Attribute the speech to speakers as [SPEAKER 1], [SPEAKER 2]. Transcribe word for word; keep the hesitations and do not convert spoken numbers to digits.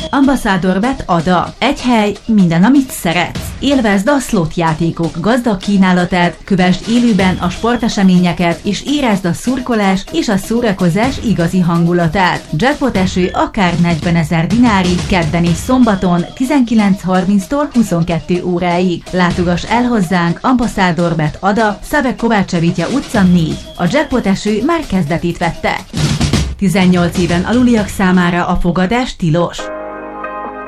[SPEAKER 1] Ambassador Bet Ada. Egy hely, minden, amit szeretsz. Élvezd a slot játékok gazdag kínálatát, kövesd élőben a sporteseményeket, és érezd a szurkolás és a szórakozás igazi hangulatát. Jackpot eső akár negyvenezer dinárig, kedden és szombaton tizenkilenc harminctól huszonkettő óráig. Látogass el hozzánk, Ambassador Bet Ada, Szavek Kovácsevitja utca négy. A Jackpot eső már kezdetét vette. tizennyolc éven aluliak számára a fogadás tilos.